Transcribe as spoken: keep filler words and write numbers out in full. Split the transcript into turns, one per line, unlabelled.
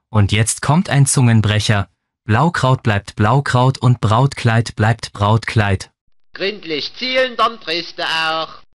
Und jetzt kommt ein Zungenbrecher. Blaukraut bleibt Blaukraut und Brautkleid bleibt Brautkleid.
Gründlich zielen, dann drehst du auch.